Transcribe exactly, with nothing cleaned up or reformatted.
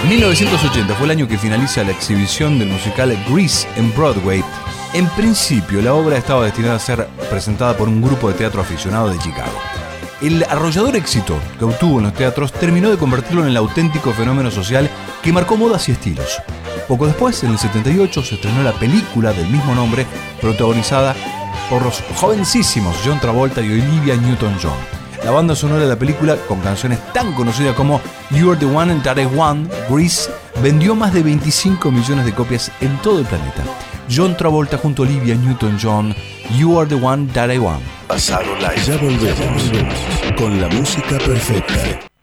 mil novecientos ochenta fue el año que finaliza la exhibición del musical Grease en Broadway. En principio, la obra estaba destinada a ser presentada por un grupo de teatro aficionado de Chicago. El arrollador éxito que obtuvo en los teatros terminó de convertirlo en el auténtico fenómeno social que marcó modas y estilos. Poco después, en el setenta y ocho, se estrenó la película del mismo nombre, protagonizada por los jovencísimos John Travolta y Olivia Newton-John. La banda sonora de la película, con canciones tan conocidas como You're the One That I Want, Grease, vendió más de veinticinco millones de copias en todo el planeta. John Travolta junto a Olivia Newton-John, You Are the One That I Want. Pasado Live. Ya volvemos con la música perfecta.